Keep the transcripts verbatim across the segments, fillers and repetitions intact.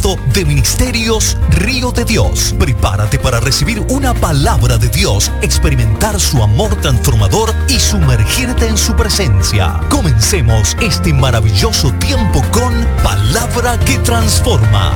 momento de Ministerios Río de Dios. Prepárate para recibir una palabra de Dios, experimentar su amor transformador y sumergirte en su presencia. Comencemos este maravilloso tiempo con Palabra que Transforma.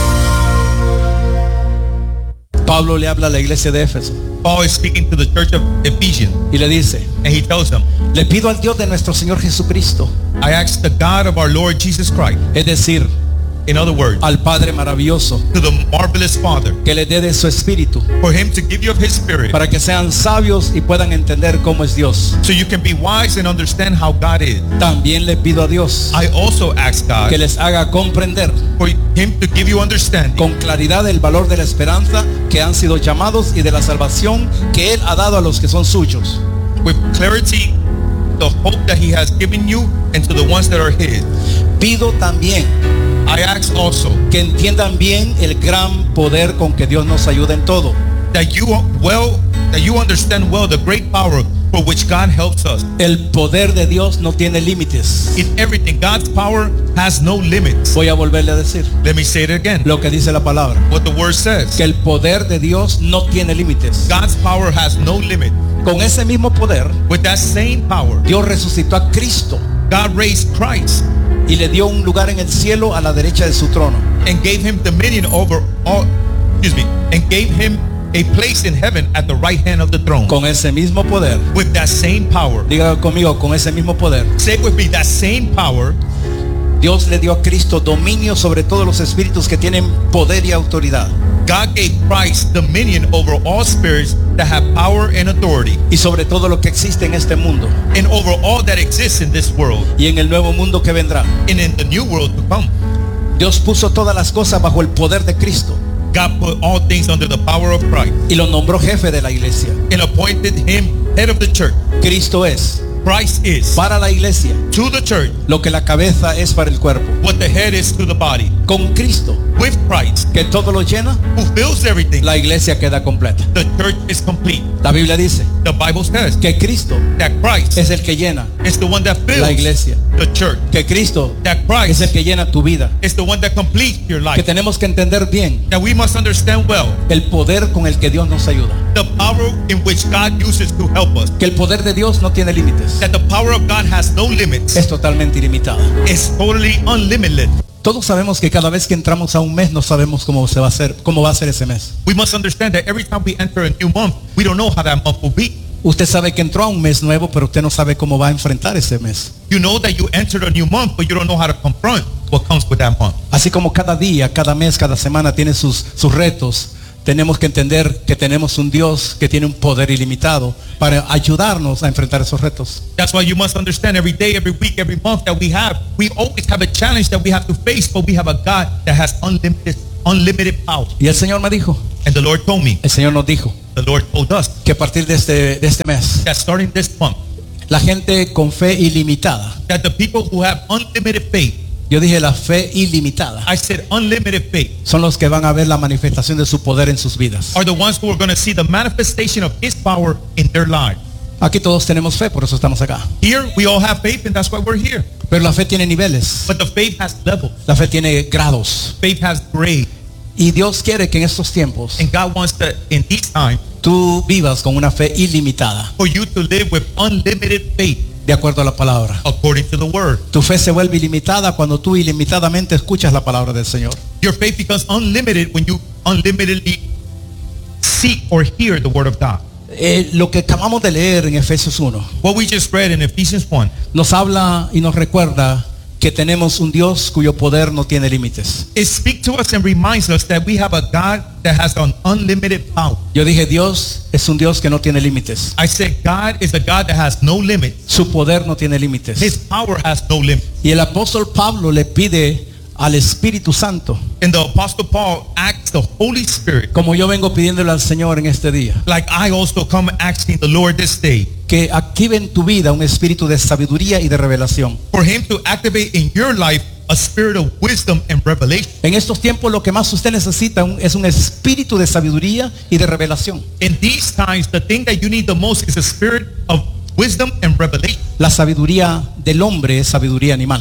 Pablo le habla a la iglesia de Éfeso. Paul is speaking to the church of Ephesians, Y le dice, and he tells them, le pido al Dios de nuestro Señor Jesucristo, I ask the God of our Lord Jesus Christ, es decir, in other words, al Padre maravilloso, to the marvelous Father, que le dé de su espíritu, for him to give you of his Spirit, para que sean sabios y puedan entender cómo es Dios. so you can be wise and understand how God is. También le pido a Dios I also ask God que les haga comprender for him to give you understanding con claridad el valor de la esperanza que han sido llamados y de la salvación que Él ha dado a los que son suyos. with clarity the hope that he has given you and to the ones that are his. Pido también I ask also que entiendan bien el gran poder con que Dios nos ayuda en todo. that you well that you understand well the great power for which God helps us. El poder de Dios no tiene límites. In everything, God's power has no limits. Voy a volverle a decir Let me say it again. lo que dice la palabra, What the word says. que el poder de Dios no tiene límites. God's power has no limit. Con ese mismo poder, With that same power, Dios resucitó a Cristo God raised Christ y le dio un lugar en el cielo a la derecha de su trono. and gave him dominion over all, excuse me, and gave him a place in heaven at the right hand of the throne. Con ese mismo poder, With that same power, diga conmigo, con ese mismo poder, say it with me, that same power, Dios le dio a Cristo dominio sobre todos los espíritus que tienen poder y autoridad, God gave Christ dominion over all spirits that have power and authority, y sobre todo lo que existe en este mundo and over all that exists in this world y en el nuevo mundo que vendrá. and in the new world to come. Dios puso todas las cosas bajo el poder de Cristo God put all things under the power of Christ y lo nombró jefe de la iglesia. and appointed him head of the church. Cristo es Christ is para la iglesia to the church lo que la cabeza es para el cuerpo. what the head is to the body. Con Cristo, With Christ, que todo lo llena, who fills everything, la iglesia queda completa. the church is complete. La Biblia dice The Bible says que Cristo that Christ es el que llena is the one that fills la iglesia, the church. que Cristo That es el Christ que llena tu vida, is the one that completes your que life. tenemos que entender bien That we must understand well el poder con el que Dios nos ayuda, the power in which God uses to help us. que el poder de Dios no tiene límites, That the power of God has no limits. es totalmente ilimitado. It's totally unlimited. Todos sabemos que cada vez que entramos a un mes no sabemos cómo se va a hacer, cómo va a ser ese mes. We must understand that every time we enter a new month, we don't know how that month will be. Usted sabe que entró a un mes nuevo, pero usted no sabe cómo va a enfrentar ese mes. You know that you entered a new month, but you don't know how to confront what comes with that month. Así como cada día, cada mes, cada semana tiene sus, sus retos, tenemos que entender que tenemos un Dios que tiene un poder ilimitado para ayudarnos a enfrentar esos retos. That's why you must understand every day, every week, every month that we have, we always have a challenge that we have to face, but we have a God that has unlimited, unlimited power. Y el Señor me dijo, And the Lord told me, el Señor nos dijo, the Lord told us que a partir de este, de este mes, that starting this month, la gente con fe ilimitada, that the people who have unlimited faith, yo dije la fe ilimitada, I said unlimited faith, son los que van a ver la manifestación de su poder en sus vidas. are the ones who are going to see the manifestation of His power in their lives. Aquí todos tenemos fe, por eso estamos acá. Here, we all have faith, and that's why we're here. Pero la fe tiene niveles, But the faith has levels. la fe tiene grados. Faith has grade. Y Dios quiere que en estos tiempos And God wants to, in these times, tú vivas con una fe ilimitada, for you to live with unlimited faith de acuerdo a la palabra. according to the word. Tu fe se vuelve ilimitada cuando tú ilimitadamente escuchas la palabra del Señor. Your faith becomes unlimited when you unlimitedly see or hear the word of God. Eh, lo que acabamos de leer en Efesios uno What we just read in Ephesians one nos habla y nos recuerda que tenemos un Dios cuyo poder no tiene límites. it speaks to us and reminds us that we have a God that has an unlimited power. Yo dije, Dios es un Dios que no tiene límites. I said God is a God that has no limit. Su poder no tiene límites. His power has no limit. Y el apóstol Pablo le pide al Espíritu Santo, And the Apostle Paul asks the Holy Spirit, como yo vengo pidiéndole al Señor en este día, like I also come asking the Lord this day, que active en tu vida un espíritu de sabiduría y de revelación. for Him to activate in your life a spirit of wisdom and revelation. En estos tiempos lo que más usted necesita un- es un espíritu de sabiduría y de revelación. In these times, the thing that you need the most is a spirit of wisdom and revelation. La sabiduría del hombre es sabiduría animal.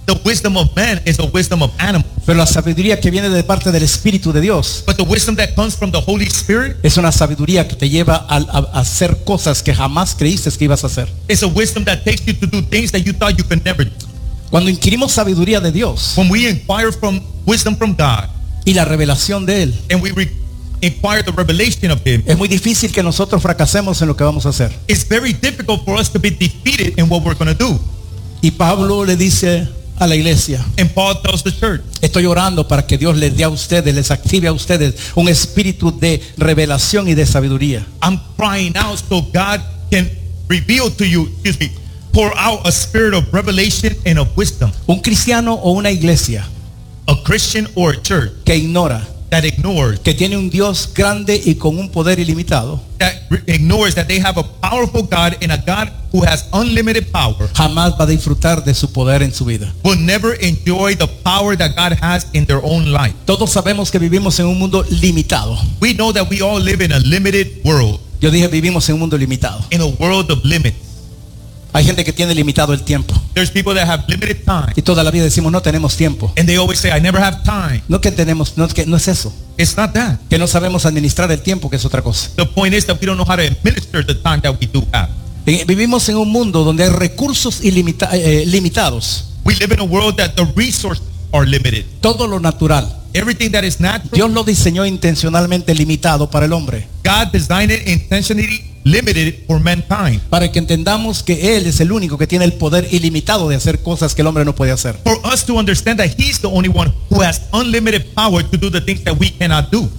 The wisdom of man is the wisdom of animals. Pero la sabiduría que viene de parte del Espíritu de Dios But the wisdom that comes from the Holy Spirit es una sabiduría que te lleva a, a- a hacer cosas que jamás creíste que ibas a hacer. is a wisdom that takes you to do things that you thought you could never do. Cuando inquirimos sabiduría de Dios When we inquire from wisdom from God y la revelación de Él, and we re- inquire the revelation of Him, es muy difícil que nosotros fracasemos en lo que vamos a hacer. it's very difficult for us to be defeated in what we're going to do. Y Pablo le dice a la iglesia, And Paul tells the church, estoy orando para que Dios les dé a ustedes, les active a ustedes un espíritu de revelación y de sabiduría. I'm crying out so God can reveal to you, excuse me, pour out a spirit of revelation and of wisdom. Un cristiano o una iglesia A Christian or a church que ignora that ignores que tiene un Dios grande y con un poder ilimitado, that re- ignores that they have a powerful God and a God who has unlimited power jamás va a disfrutar de su poder en su vida. will never enjoy the power that God has in their own life. Todos sabemos que vivimos en un mundo limitado. We know that we all live in a limited world, Yo dije vivimos en un mundo limitado. in a world of limits. Hay gente que tiene limitado el tiempo There's people that have limited time y toda la vida decimos no tenemos tiempo. and they always say, I never have time. No que tenemos, no, que no es eso, It's not that. que no sabemos administrar el tiempo, que es otra cosa. The point is that we don't know how to administer the time that we do have. Eh, Vivimos en un mundo donde hay recursos ilimita- eh, limitados. We live in a world that the resources are limited. Todo lo natural, Everything that is natural, Dios lo diseñó intencionalmente limitado para el hombre, God designed it intentionally limited for mankind. para que entendamos que Él es el único que tiene el poder ilimitado de hacer cosas que el hombre no puede hacer. For us to understand that He's the only one who has unlimited power to do the things that we cannot do.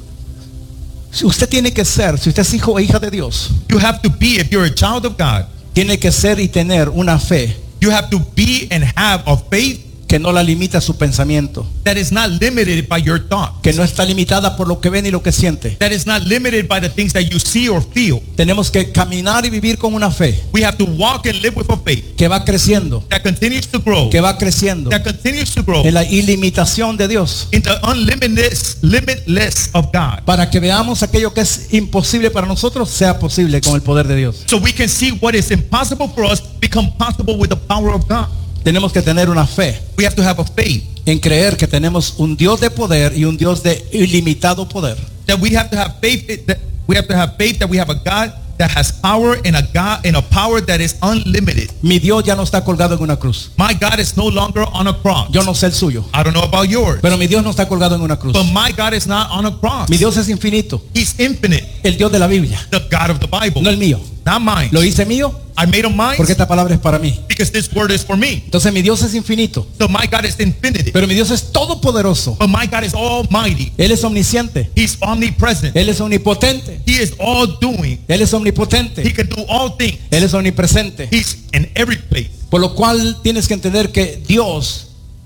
Si usted tiene que ser, si usted es hijo o hija de Dios, You have to be, if you're a child of God, tiene que ser y tener una fe you have to be and have a faith que no la limita su pensamiento, that is not limited by your thoughts, que no está limitada por lo que ve ni lo que siente. that is not limited by the things that you see or feel. Tenemos que caminar y vivir con una fe We have to walk and live with a faith que va creciendo, that continues to grow, que va creciendo that continues to grow en la ilimitación de Dios, in the unlimitless, limitless of God. para que veamos aquello que es imposible para nosotros sea posible con el poder de Dios. So we can see what is impossible for us become possible with the power of God. Tenemos que tener una fe We have to have a faith en creer que tenemos un Dios de poder y un Dios de ilimitado poder. that we have to have faith that we have to have faith that we have a God that has power and a God and a power that is unlimited. Mi Dios ya no está colgado en una cruz. My God is no longer on a cross. Yo no sé el suyo, I don't know about yours, pero mi Dios no está colgado en una cruz. but my God is not on a cross. Mi Dios es infinito, He's infinite, el Dios de la Biblia, the God of the Bible, no el mío. not mine. Lo hice mío I made him mine porque esta palabra es para mí. because this word is for me. Entonces mi Dios es infinito, So my God is infinite, pero mi Dios es todopoderoso. but my God is almighty. Él es omnisciente, He's omnipresent. Él es omnipotente, He is all doing. Él es He omnipotente, can do all things. Él es omnipresente. He's in every place. Por lo cual tienes que entender que Dios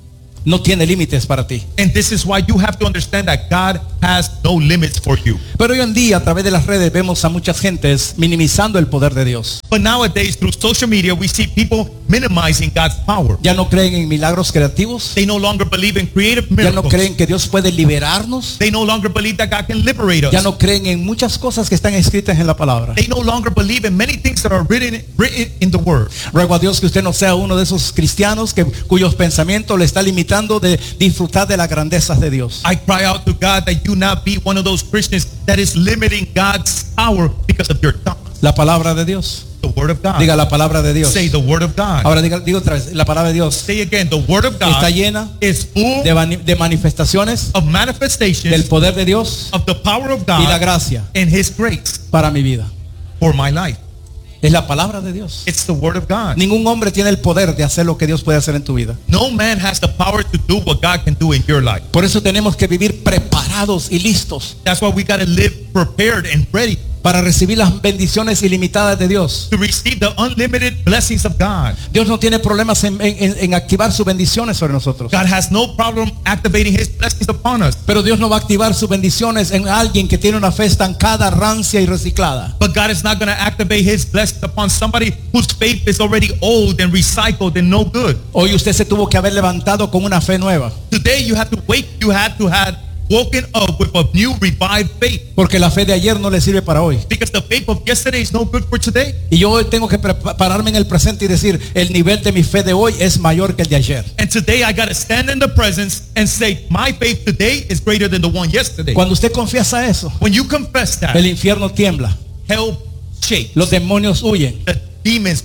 no tiene límites para ti. And this is why you have to understand that God has no limits for you. Pero hoy en día a través de las redes vemos a muchas gentes minimizando el poder de Dios. But nowadays, through social media, we see people minimizing God's power. Ya no creen en milagros creativos, They no longer believe in creative ya no miracles. creen que Dios puede liberarnos, They no longer believe that God can liberate us. ya no creen en muchas cosas que están escritas en la palabra. They no longer believe in many things that are written, written in the Word. Ruego a Dios que usted no sea uno de esos cristianos que, cuyos pensamientos le está limitando de disfrutar de las grandezas de Dios. I cry out to God that you not be one of those Christians that is limiting God's power because of your thoughts. La palabra de Dios. The Word of God. Diga la palabra de Dios. Say the Word of God. Ahora diga, diga otra vez, la palabra de Dios Say again, the Word of God está llena is full de, mani- de manifestaciones of manifestations del poder de Dios of the power of y la God gracia and His grace para mi vida. for my life. Es la palabra de Dios. It's the Word of God. Ningún hombre tiene el poder de hacer lo que Dios puede hacer en tu vida. No man has the power to do what God can do in your life. Por eso tenemos que vivir preparados y listos That's why we got to live prepared and ready para recibir las bendiciones ilimitadas de Dios. to receive the unlimited blessings of God. Dios no tiene problemas en, en- en activar sus bendiciones sobre nosotros. God has no problem activating His blessings upon us. Pero Dios no va a activar sus bendiciones en alguien que tiene una fe estancada, rancia y reciclada. But God is not going to activate His blessings upon somebody whose faith is already old and recycled and no good. Hoy usted se tuvo que haber levantado con una fe nueva. Today you have to wake, you have to have woken up with a new revived faith. Porque la fe de ayer no le sirve para hoy. Because the faith of yesterday is no good for today. Y yo hoy tengo que prepararme en el presente y decir, el nivel de mi fe de hoy es mayor que el de ayer. And today I got to stand in the presence and say, my faith today is greater than the one yesterday. Cuando usted confiesa eso, When you confess that, el infierno tiembla, hell shakes. los demonios huyen, The demons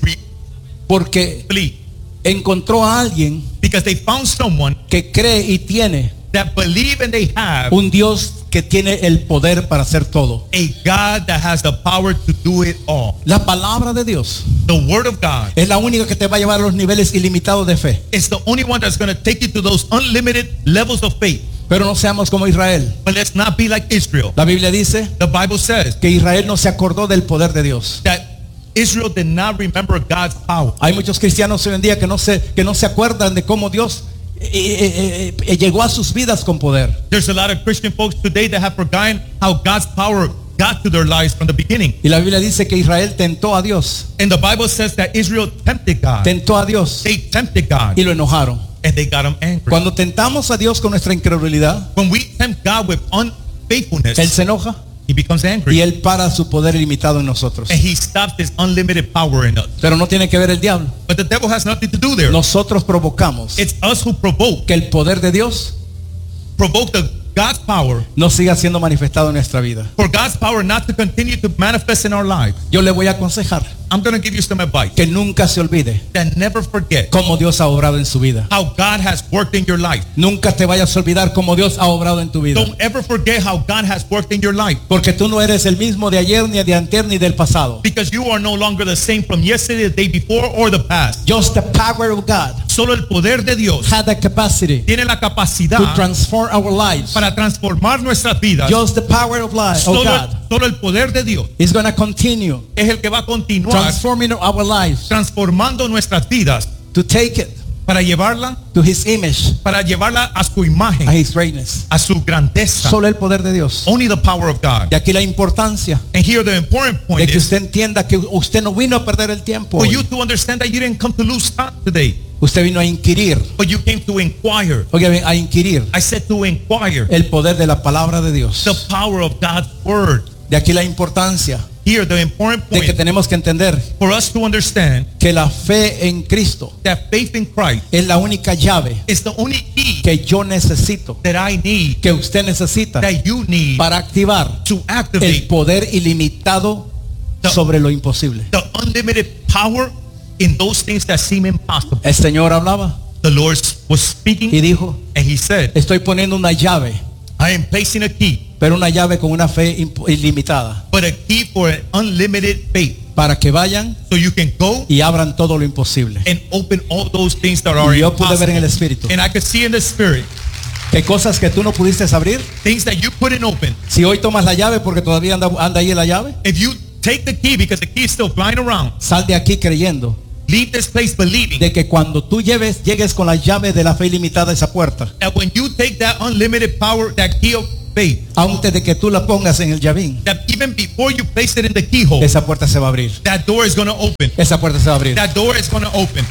porque flee. encontró a alguien Because they found someone que cree y tiene that believe and they have un Dios que tiene el poder para hacer todo. a God that has the power to do it all. La palabra de Dios The word of God es la única que te va a llevar a los niveles ilimitados de fe. is the only one that's going to take you to those unlimited levels of faith. Pero no seamos como Israel. But let's not be like Israel. La Biblia dice The Bible says que Israel no se acordó del poder de Dios. that Israel did not remember God's power. Hay muchos cristianos hoy en día que no se, que no se acuerdan de cómo Dios eh, eh, eh, llegó a sus vidas con poder. There's a lot of Christian folks today that have forgotten how God's power got to their lives from the beginning. Y la Biblia dice que Israel tentó a Dios. And the Bible says that Israel tempted God. Tentó a Dios They tempted God y lo enojaron. and they got him angry. Cuando tentamos a Dios con nuestra incredulidad, When we tempt God with unfaithfulness, Él se enoja he becomes angry. y Él para su poder ilimitado en nosotros. And he stops his unlimited power in us. Pero no tiene que ver el diablo. But the devil has nothing to do there. Nosotros provocamos It's us who provoke, que el poder de Dios provoke the God's power, no siga siendo manifestado en nuestra vida. for God's power not to continue to manifest in our lives. Yo le voy a aconsejar I'm going to give you some advice. que nunca se olvide That never forget cómo Dios ha obrado en su vida. how God has worked in your life. Nunca te vayas a olvidar cómo Dios ha obrado en tu vida. Don't ever forget how God has worked in your life. Porque tú no eres el mismo de ayer, ni de antes, ni del pasado. Because you are no longer the same from yesterday, the day before, or the past. Just the power of God Solo el poder de Dios had the capacity tiene la capacidad to transform our lives. para transformar nuestras vidas. Just the power of life of Solo, God solo el poder de Dios is going to continue es el que va a continuar transforming our lives transformando nuestras vidas to take it para llevarla, to His image, para llevarla a su a imagen, His greatness. a su grandeza. Solo el poder de Dios. Only the power of God. Y aquí la importancia And here the important de point que is usted entienda que usted no vino a perder el tiempo. for hoy. you to understand that you didn't come to lose time today, Usted vino a inquirir. but you came to inquire. Oiga bien, a inquirir I said to inquire el poder de la palabra de Dios. the power of God's word. De aquí la importancia Here the important de que point tenemos que entender for us to understand que la fe en Cristo that faith in Christ es la única llave is the only key que yo necesito, that I need, que usted necesita that you need para activar to el activate poder ilimitado sobre lo imposible. the unlimited power in those things that seem impossible. El Señor hablaba The Lord was speaking y dijo, and he said, estoy poniendo una llave, I am placing a key, pero una llave con una fe imp- ilimitada, but a key for an unlimited faith, para que vayan so you can go y abran todo lo imposible. and open all those things that are Y yo pude ver en el impossible. Espíritu And I could see in the spirit que cosas que tú no pudiste abrir, things that you couldn't open. si hoy tomas la llave porque todavía anda, anda ahí la llave, If you take the key, because the key is still flying around, sal de aquí creyendo leave this place believing de que cuando tú lleves, llegues con la llave de la fe ilimitada a esa puerta, that when you take that unlimited power, that key of faith, antes de que tú la pongas en el llavín, that even before you place it in the keyhole, esa puerta se va a abrir. that door is going to open. Esa puerta se va a abrir. That door is going to open.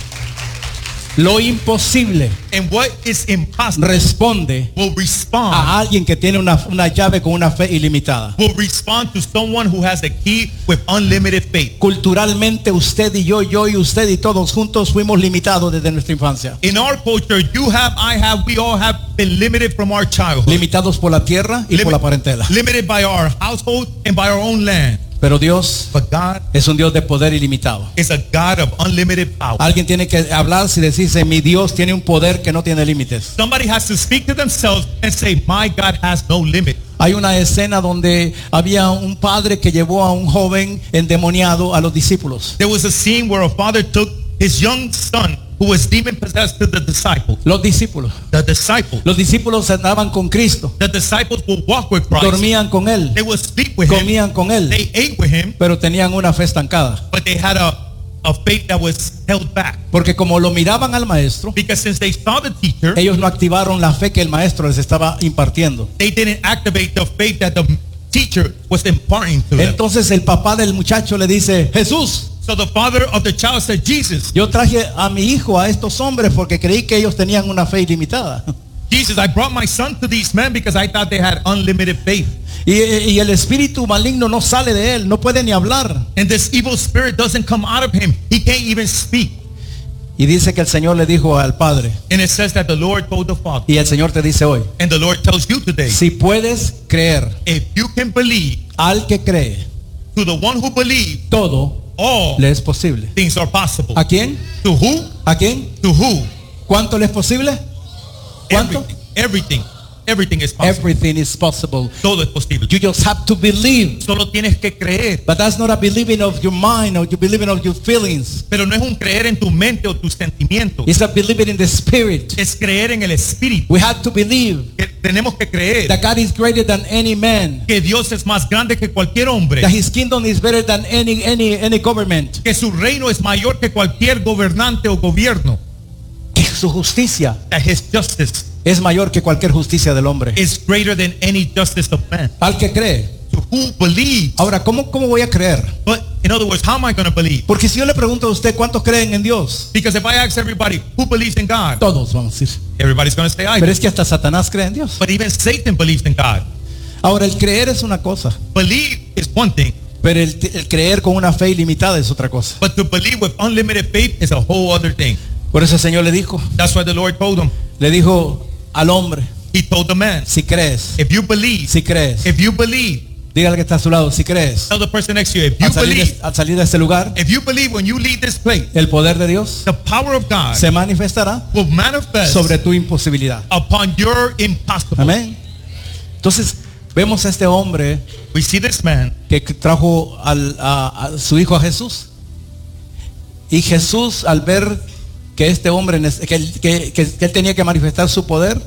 Lo imposible And what is impossible responde will respond, a alguien que tiene una, una llave con una fe ilimitada. will respond to someone who has a key with unlimited faith. Culturalmente usted y yo, yo y usted y todos juntos fuimos limitados desde nuestra infancia. In our culture, you have, I have, we all have been limited from our childhood. Limitados por la tierra y por la parentela. Limited by our household and by our own land. Pero Dios But God es un Dios de poder ilimitado. is a God of unlimited power. Alguien tiene que hablar si decirse, mi Dios tiene un poder que no tiene límites. Somebody has to speak to themselves and say, my God has no limit. Hay una escena donde había un padre que llevó a un joven endemoniado a los discípulos. There was a scene where a father took his young son who was demon possessed to the disciples. Los discípulos. The disciples. Los discípulos andaban con Cristo. The disciples would walk with Christ. Dormían con Él. They would sleep with him. Comían con Él. They ate with him, Pero tenían una fe estancada. but they had a, a faith that was held back. Porque como lo miraban al maestro, Because since they saw the teacher, ellos no activaron la fe que el maestro les estaba impartiendo. they didn't activate the faith that the teacher was imparting to them. Entonces el papá del muchacho le dice, Jesús, So the father of the child said, Jesus, yo traje a mi hijo a estos hombres porque creí que ellos tenían una fe ilimitada. Jesus, I brought my son to these men because I thought they had unlimited faith. Y, y el espíritu maligno no sale de él, no puede ni hablar. And this evil spirit doesn't come out of him. He can't even speak. Y dice que el Señor le dijo al Padre, And it says that the Lord told the Father. y el Señor te dice hoy, And the Lord tells you today, si puedes creer, if you can believe, al que cree, to the one who believes, todo all le es posible. things are possible. ¿A quién? To who? ¿A quién? To who? ¿Cuánto le es posible? ¿Cuánto? Everything. Everything. Everything is possible. Everything is possible. Todo es posible. You just have to believe. Solo tienes que creer. But that's not a believing of your mind or you believing of your feelings. Pero no es un creer en tu mente o tus sentimientos. It's a believing in the Spirit. Es creer en el Espíritu. We have to believe Que tenemos que creer that God is greater than any man. que Dios es más grande que cualquier hombre. That His kingdom is better than any any any government. Que su reino es mayor que cualquier gobernante o gobierno. Que su justicia That his justice es mayor que cualquier justicia del hombre. is greater than any justice of man. Al que cree. To who believes. Ahora, ¿cómo, cómo voy a creer? But in other words, how am I going to believe? Porque si yo le pregunto a usted cuántos creen en Dios, Because if I ask everybody who believes in God, todos vamos a decir. everybody's going to say I Pero do. es que hasta Satanás cree en Dios. But even Satan believes in God. Ahora, el creer es una cosa, Believe is one thing, pero el, el creer con una fe ilimitada es otra cosa. but to believe with unlimited faith is a whole other thing. Por eso el Señor le dijo, That's why the Lord told him. le dijo al hombre, He told the man, si crees, if you believe, si crees, if you believe, dígale que está a su lado, si crees, tell the person next to you, if you al salir, believe, de, al salir de este lugar, if you believe when you leave this place, el poder de Dios the power of God se manifestará will manifest sobre tu imposibilidad. upon your impossible. Amén. Entonces, vemos a este hombre We see this man que trajo al, a, a su hijo a Jesús. Y Jesús, al ver que este hombre, que, él- que, que, que él tenía que manifestar su poder,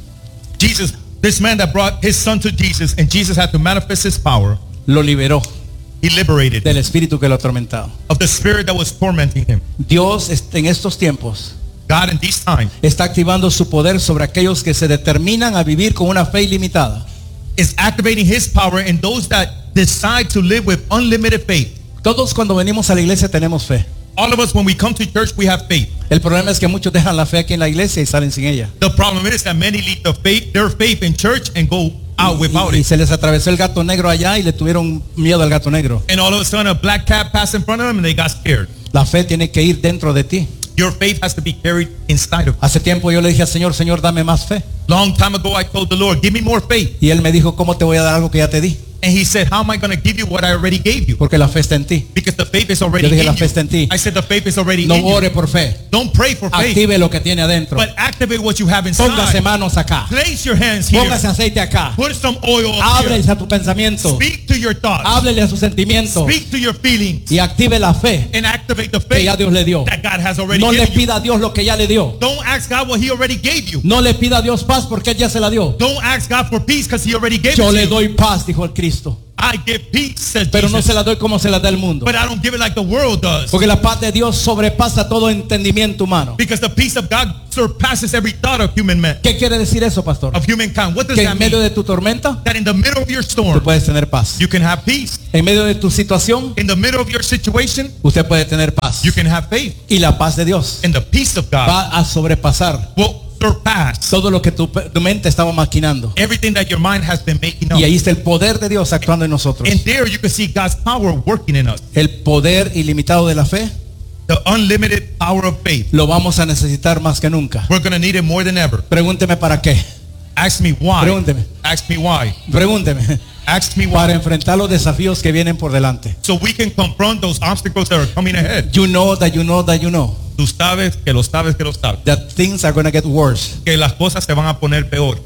Jesus, this man that brought his son to Jesus, and Jesus had to manifest his power. lo liberó He liberated del espíritu que lo atormentaba. of the spirit that was tormenting him. Dios est- en estos tiempos God in these times está activando su poder sobre aquellos que se determinan a vivir con una fe ilimitada. is activating his power in those that decide to live with unlimited faith. Todos cuando venimos a la iglesia tenemos fe. All of us, when we come to church, we have faith. El problema es que muchos dejan la fe aquí en la iglesia y salen sin ella. The problem is that many leave the faith, their faith in church and go out without Y, y it. se les atravesó el gato negro allá y le tuvieron miedo al gato negro. And all of a sudden, a black cat passed in front of them and they got scared. La fe tiene que ir dentro de ti. Your faith has to be carried inside of you. Hace tiempo yo le dije al Señor, Señor, dame más fe. Long time ago, I told the Lord, give me more faith. Y Él me dijo, ¿cómo te voy a dar algo que ya te di? And he said, how am I going to give you what I already gave you? Porque la fe está en ti. Because the faith is already Yo dije, in la you. fe está en ti. I said, the faith is already No in you. ore por fe. Don't pray for faith, Active lo que tiene adentro. but activate what you have Póngase inside. manos acá. Place your hands here. Póngase aceite acá. Put some oil up here. Háblele a tu pensamiento. Speak to your thoughts. Háblele a sus sentimientos. Speak to your feelings. Y active la fe And activate the que ya faith Dios le dio. that God has already No le given you. pida a Dios lo que ya le dio. Don't ask God what he already gave you. No le pida a Dios paz porque Él ya se la dio. Don't ask God for peace because he already gave Yo it to le you. doy paz, dijo el Cristo. I give peace, says Pero no Jesus. se la doy como se la da el mundo. But I don't give it like the world does. Porque la paz de Dios sobrepasa todo entendimiento humano. Because the peace of God surpasses every thought of human man, ¿Qué quiere decir eso, pastor? of humankind. What does Que that en medio mean? de tu tormenta, That in the middle of your tú storm, puedes tener paz. you can have peace. En medio de tu situación, In the middle of your situation, usted puede tener paz. you can have faith. Y la paz de Dios And the peace of God va a sobrepasar will surpass todo lo que tu, tu mente estaba maquinando. everything that your mind has been making up. Y ahí está el poder de Dios actuando en nosotros. And there you can see God's power working in us. El poder ilimitado de la fe The unlimited power of faith. lo vamos a necesitar más que nunca. We're going to need it more than ever. Pregúnteme para qué. Ask me why. Pregúnteme. Ask me why. Pregúnteme. Ask me Para why. enfrentar los desafíos que vienen por delante. So we can confront those obstacles that are coming ahead. You know that you know that you know Tú sabes que lo sabes que lo sabes. that things are going to get worse. Que las cosas se van a poner peor.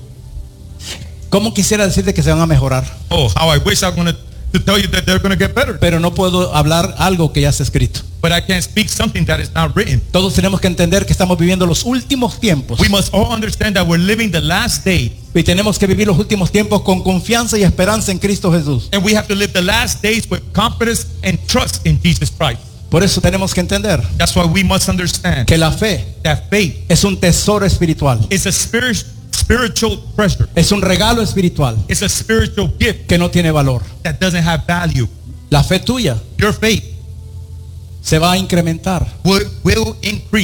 ¿Cómo quisiera decirte que se van a mejorar? Oh, how I wish I was going to to tell you that they're going to get better. Pero no puedo hablar algo que ya está escrito. But I can't speak something that is not written. Todos tenemos que entender que estamos viviendo los últimos tiempos. We must all understand that we're living the last days. Y tenemos que vivir los últimos tiempos con confianza y esperanza en Cristo Jesús. And we have to live the last days with confidence and trust in Jesus Christ. Por eso tenemos que entender That's why we must understand que la fe that faith es un tesoro espiritual. is a spirit, spiritual treasure. Es un regalo espiritual It's a spiritual gift que no tiene valor. that doesn't have value. La fe tuya Your faith se va a incrementar will, will increase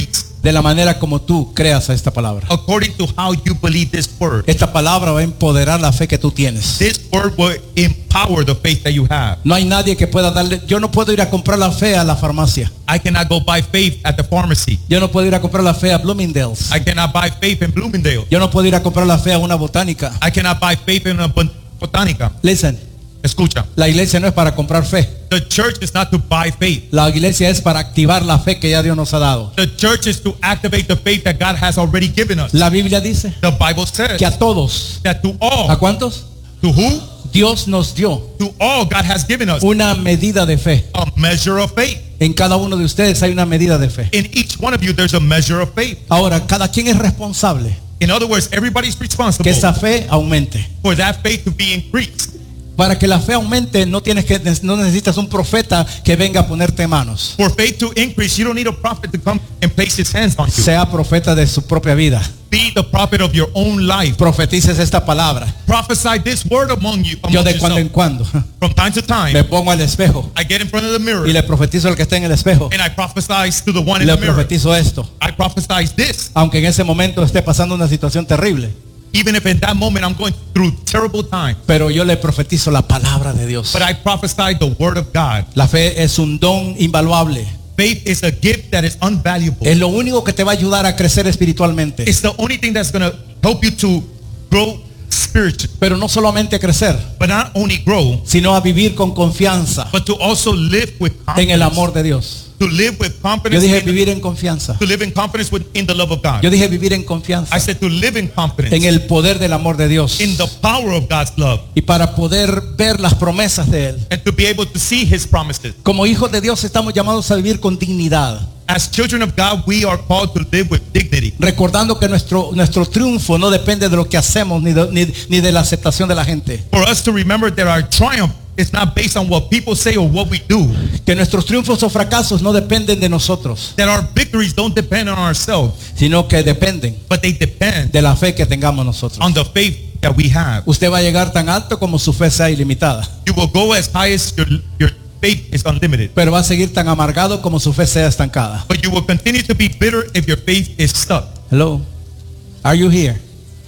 de la manera como tú creas a esta palabra. according to how you believe this word. Esta palabra va a empoderar la fe que tú tienes. This word will empower the faith that you have. No hay nadie que pueda darle. Yo no puedo ir a comprar la fe a la farmacia. I cannot go buy faith at the pharmacy. Yo no puedo ir a comprar la fe a Bloomingdale's. I cannot buy faith in Bloomingdale. Yo no puedo ir a comprar la fe a una botánica. I cannot buy faith in a bot- botanica. Listen, Escucha. la iglesia no es para comprar fe. The church is not to buy faith. La iglesia es para activar la fe que ya Dios nos ha dado. The church is to activate the faith that God has already given us. La Biblia dice The Bible says que a todos, that to ¿a all, cuántos? to who? Dios nos dio To all God has given us una medida de fe. a measure of faith. En cada uno de ustedes hay una medida de fe. In each one of you there's a measure of faith. Ahora, cada quien es responsable In other words, everybody's responsible que esa fe aumente. for that faith to be increased. Para que la fe aumente, no tienes que no necesitas un profeta que venga a ponerte manos. For faith to increase, you don't need a prophet to come and place his hands on you. Sea profeta de su propia vida. Be the prophet of your own life. Profetices esta palabra. Prophesy this word among you. Yo Among de cuando en yourself. cuando From time to time, me pongo al espejo I get in front of the mirror y le profetizo al que está en el espejo. and I prophesy to the one in Le the mirror. profetizo esto. I prophesy this. Aunque en ese momento esté pasando una situación terrible, Even if in that moment I'm going through terrible time. pero yo le profetizo la palabra de Dios. But I prophesy the word of God. La fe es un don invaluable. Faith is a gift that is unvaluable. Es lo único que te va a ayudar a crecer espiritualmente. It's the only thing that's going to help you to grow spiritually. Pero no solamente a crecer, But not only grow, sino a vivir con confianza but to also live with en el confidence. amor de Dios. To live with Yo confidence. dije in the- vivir en confianza. to live in confidence with, in the love of God. Yo dije vivir en confianza I said to live in confidence en el poder del amor de Dios. in the power of God's love Y para poder ver las promesas de Él. and to be able to see his promises. Como hijos de Dios estamos llamados a vivir con dignidad. As children of God, we are called to live with dignity. Recordando que nuestro, nuestro triunfo no depende de lo que hacemos ni de, ni, ni de la aceptación de la gente. For us to remember that our triumph is not based on what people say or what we do. Que nuestros triunfos o fracasos no dependen de nosotros, That our victories don't depend on ourselves, sino que dependen but they depend de la fe que tengamos nosotros. on the faith that we have. Usted va a llegar tan alto como su fe sea ilimitada, You will go as high as your, your faith is unlimited. pero va a seguir tan amargado como su fe sea estancada. But you will continue to be bitter if your faith is stuck. Hello, are you here?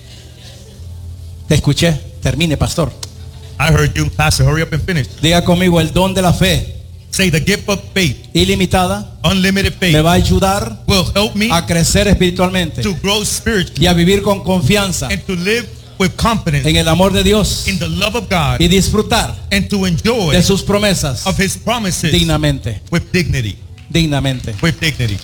Te escuché. Termine, pastor. I heard you, Pastor. Hurry up and finish. Diga conmigo, el don de la fe Say the gift of faith, ilimitada unlimited me faith, va a ayudar will help me a crecer espiritualmente to grow spiritually y a vivir con confianza and to live with confidence en el amor de Dios in the love of God y disfrutar and to enjoy de sus promesas of his promises dignamente, with dignity. dignamente. With dignity.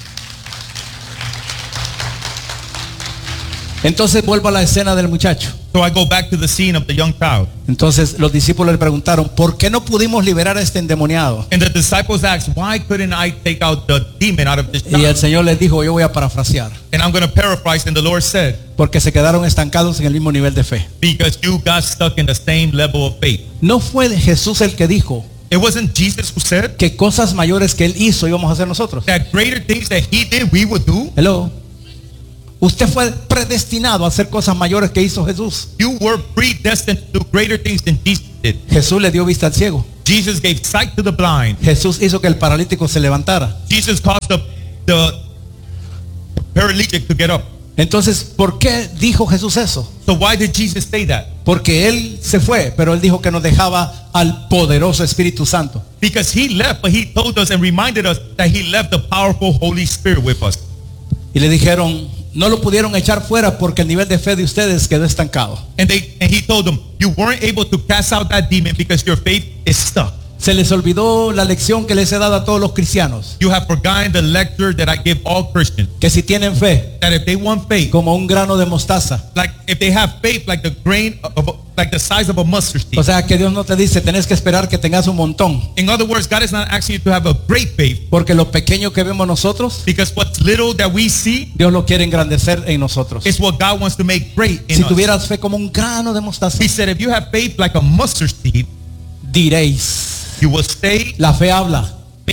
Entonces vuelvo a la escena del muchacho. So I go back to the scene of the young child. Entonces los discípulos le preguntaron, ¿por qué no pudimos liberar a este endemoniado? And the disciples asked, why couldn't I take out the demon out of this Y el child? Señor les dijo, yo voy a parafrasear, And I'm going to paraphrase, and the Lord said, porque se quedaron estancados en el mismo nivel de fe. because you got stuck in the same level of faith. No fue Jesús el que dijo It wasn't Jesus who said que cosas mayores que él hizo íbamos a hacer nosotros. that greater things that he did, we would do. Hello. Usted fue predestinado a hacer cosas mayores que hizo Jesús. You were predestined to do greater things than Jesus did. Jesús le dio vista al ciego. Jesus gave sight to the blind. Jesús hizo que el paralítico se levantara. Jesus caused the, the paralytic to get up. Entonces, ¿por qué dijo Jesús eso? So why did Jesus say that? Porque él se fue, pero él dijo que nos dejaba al poderoso Espíritu Santo. Because he left, but he told us and reminded us that he left the powerful Holy Spirit with us. Y le dijeron, no lo pudieron echar fuera porque el nivel de fe de ustedes quedó estancado. And they and he told them, you weren't able to cast out that demon because your faith is stuck. Se les olvidó la lección que les he dado a todos los cristianos, You have forgotten the lecture that I give all Christians. que si tienen fe That if they want faith, como un grano de mostaza, like if they have faith like the grain of a- like the size of a mustard seed. o sea que Dios no te dice, tenés que esperar que tengas un montón, In other words, God is not asking you to have a great faith, porque lo pequeño que vemos nosotros, because what's little that we see Dios lo quiere engrandecer en nosotros. is what God wants to make great in Si us. tuvieras fe como un grano de mostaza, He said, if you have faith like a mustard seed, diréis, you will stay. la fe habla, Faith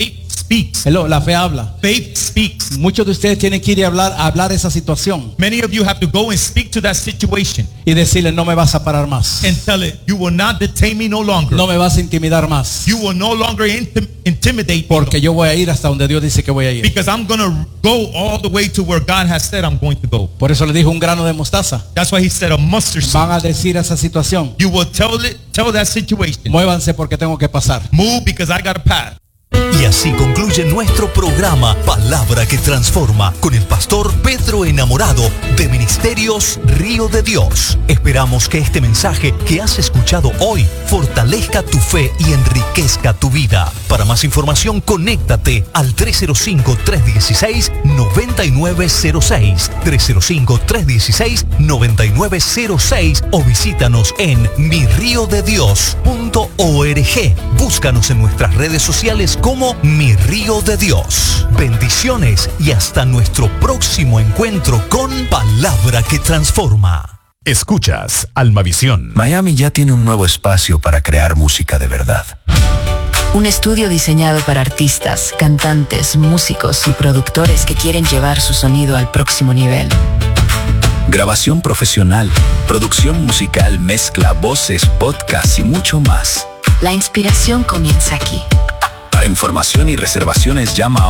speaks. Hello, la fe habla. Faith speaks. Muchos de ustedes tienen que ir y hablar, a hablar esa situación Many of you have to go and speak to that situation y decirle, no me vas a parar más. and tell it, you will not detain me no longer. No me vas a intimidar más. You will no longer intim- intimidate me. Porque yo voy a ir hasta donde Dios dice que voy a ir. Because I'm going to go all the way to where God has said I'm going to go. Por eso le dijo un grano de mostaza. That's why he said a mustard seed. Van a decir a esa situación, You will tell it, tell that situation. muévanse porque tengo que pasar. Move because I got a path. Y así concluye nuestro programa Palabra que Transforma con el pastor Pedro Enamorado de Ministerios Río de Dios. Esperamos que este mensaje que has escuchado hoy fortalezca tu fe y enriquezca tu vida. Para más información, conéctate al tres cero cinco, tres uno seis, nueve nueve cero seis, tres cero cinco, tres uno seis, nueve nueve cero seis o visítanos en mi río de dios punto org. Búscanos en nuestras redes sociales como Mi Río de Dios. Bendiciones y hasta nuestro próximo encuentro con Palabra que Transforma. Escuchas Almavisión. Miami ya tiene un nuevo espacio para crear música de verdad. Un estudio diseñado para artistas, cantantes, músicos y productores que quieren llevar su sonido al próximo nivel. Grabación profesional, producción musical, mezcla, voces, podcast y mucho más. La inspiración comienza aquí. Para información y reservaciones llama